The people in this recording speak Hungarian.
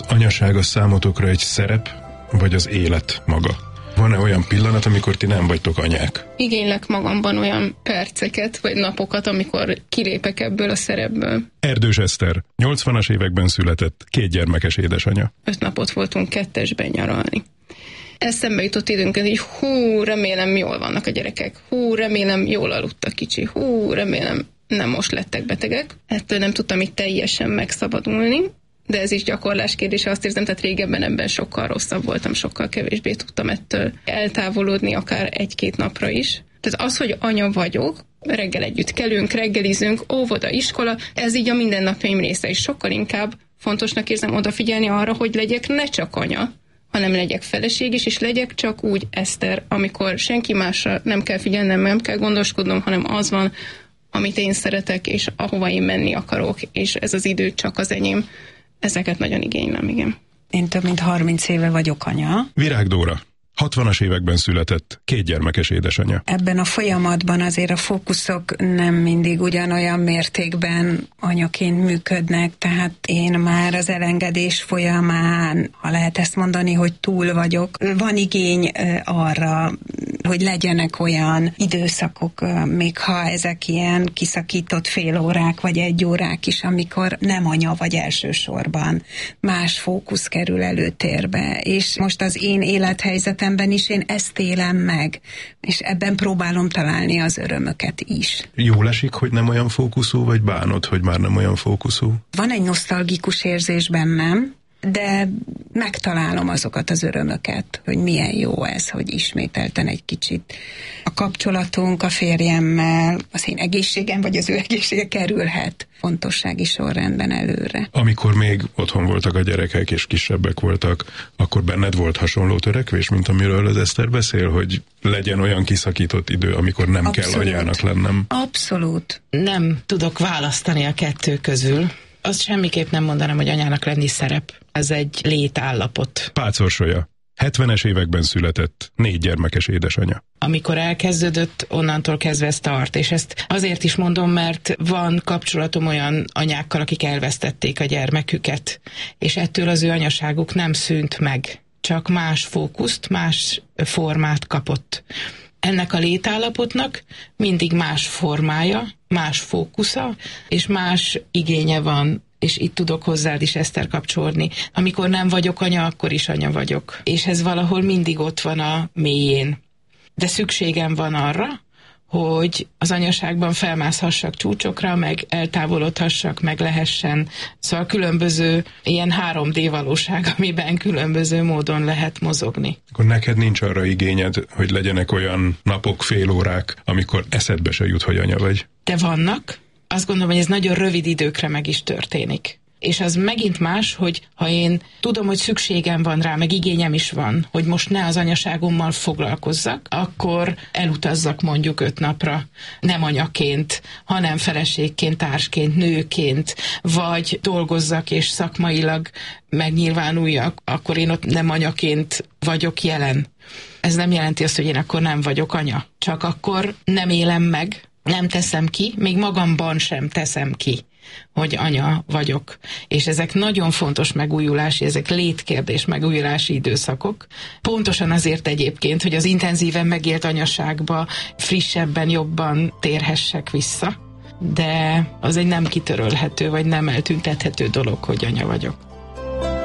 anyaság a számotokra egy szerep, vagy az élet maga? Van-e olyan pillanat, amikor ti nem vagytok anyák? Igénylek magamban olyan perceket, vagy napokat, amikor kilépek ebből a szerepből. Erdős Eszter, 80-as években született, 2 gyermekes édesanya. 5 napot voltunk kettesben nyaralni. Eszembe jutott időnként, hogy remélem jól vannak a gyerekek, remélem jól aludt a kicsi, remélem nem most lettek betegek. Ettől nem tudtam itt teljesen megszabadulni, de ez is gyakorlás kérdése, azt érzem, tehát régebben ebben sokkal rosszabb voltam, sokkal kevésbé tudtam ettől eltávolodni, akár 1-2 napra is. Tehát az, hogy anya vagyok, reggel együtt kelünk, reggelizünk, óvoda, iskola, ez így a mindennapjaim része is. Sokkal inkább fontosnak érzem odafigyelni arra, hogy legyek ne csak anya, hanem legyek feleség is, és legyek csak úgy Eszter, amikor senki másra nem kell figyelnem, nem kell gondoskodnom, hanem az van, amit én szeretek, és ahova én menni akarok, és ez az idő csak az enyém. Ezeket nagyon igénylem, igen. Én több mint 30 éve vagyok anya. Virág Dóra, 60-as években született, 2 gyermekes édesanya. Ebben a folyamatban azért a fókuszok nem mindig ugyanolyan mértékben anyaként működnek, tehát én már az elengedés folyamán, ha lehet ezt mondani, hogy túl vagyok. Van igény arra, hogy legyenek olyan időszakok, még ha ezek ilyen kiszakított félórák vagy 1 órák is, amikor nem anya vagy elsősorban. Más fókusz kerül előtérbe, és most az én élethelyzetemben is én ezt élem meg, és ebben próbálom találni az örömöket is. Jól esik, hogy nem olyan fókuszú, vagy bánod, hogy már nem olyan fókuszú? Van egy nosztalgikus érzés bennem, de megtalálom azokat az örömöket, hogy milyen jó ez, hogy ismételten egy kicsit a kapcsolatunk a férjemmel, az én egészségem vagy az ő egészsége kerülhet fontossági sorrendben előre. Amikor még otthon voltak a gyerekek és kisebbek voltak, akkor benned volt hasonló törekvés, mint amiről az Eszter beszél, hogy legyen olyan kiszakított idő, amikor nem kell anyának lennem? Abszolút. Nem tudok választani a 2 közül. Azt semmiképp nem mondanám, hogy anyának lenni szerep. Ez egy létállapot. Pácz Orsolya, 70-es években született, 4 gyermekes édesanya. Amikor elkezdődött, onnantól kezdve ez tart, és ezt azért is mondom, mert van kapcsolatom olyan anyákkal, akik elvesztették a gyermeküket, és ettől az ő anyaságuk nem szűnt meg, csak más fókuszt, más formát kapott. Ennek a létállapotnak mindig más formája, más fókusza, és más igénye van, és itt tudok hozzád is, Eszter, kapcsolódni. Amikor nem vagyok anya, akkor is anya vagyok. És ez valahol mindig ott van a mélyén. De szükségem van arra, hogy az anyaságban felmászhassak csúcsokra, meg eltávolodhassak, meg lehessen. Szóval különböző ilyen 3D valóság, amiben különböző módon lehet mozogni. Akkor neked nincs arra igényed, hogy legyenek olyan napok, félórák, amikor eszedbe se jut, hogy anya vagy? De vannak. Azt gondolom, hogy ez nagyon rövid időkre meg is történik. És az megint más, hogy ha én tudom, hogy szükségem van rá, meg igényem is van, hogy most ne az anyaságommal foglalkozzak, akkor elutazzak mondjuk 5 napra, nem anyaként, hanem feleségként, társként, nőként, vagy dolgozzak és szakmailag megnyilvánuljak, akkor én ott nem anyaként vagyok jelen. Ez nem jelenti azt, hogy én akkor nem vagyok anya. Csak akkor nem élem meg, nem teszem ki, még magamban sem teszem ki, hogy anya vagyok. És ezek nagyon fontos megújulási, ezek létkérdés megújulási időszakok. Pontosan azért egyébként, hogy az intenzíven megélt anyaságba frissebben, jobban térhessek vissza, de az egy nem kitörölhető, vagy nem eltüntethető dolog, hogy anya vagyok.